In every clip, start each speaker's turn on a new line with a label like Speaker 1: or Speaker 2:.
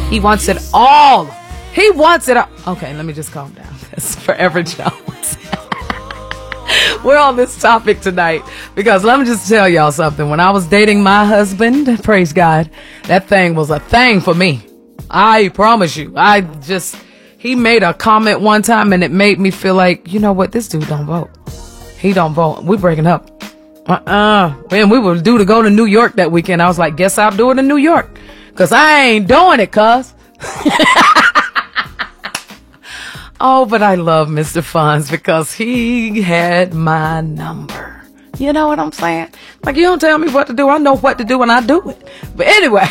Speaker 1: He wants it all. He wants it all. Okay, let me just calm down. That's Forever Jones. We're on this topic tonight because let me just tell y'all something. When I was dating my husband, praise God, that thing was a thing for me. I promise you. He made a comment one time and it made me feel like, you know what? This dude don't vote. He don't vote. We're breaking up. Man, we were due to go to New York that weekend. I was like, guess I'll do it in New York. Cause I ain't doing it, cuz. Oh, but I love Mr. Fonz because he had my number. You know what I'm saying? Like, you don't tell me what to do. I know what to do and I do it. But anyway.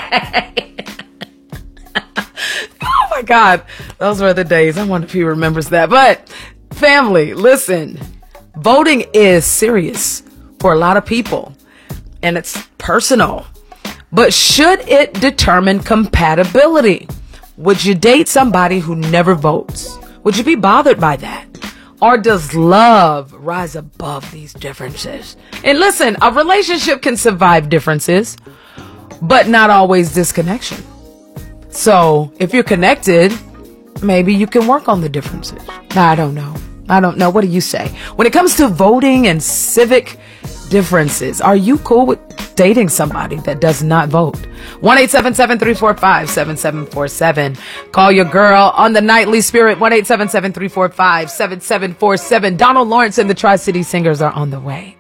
Speaker 1: Oh my God. Those were the days. I wonder if he remembers that. But family, listen, voting is serious for a lot of people and it's personal. But should it determine compatibility? Would you date somebody who never votes? Would you be bothered by that? Or does love rise above these differences? And listen, a relationship can survive differences, but not always disconnection. So if you're connected, maybe you can work on the differences. I don't know. What do you say? When it comes to voting and civic differences, are you cool with dating somebody that does not vote? 1-877-345-7747. Call your girl on the Nightly Spirit. 1-877-345-7747. Donald Lawrence and the Tri-City Singers are on the way.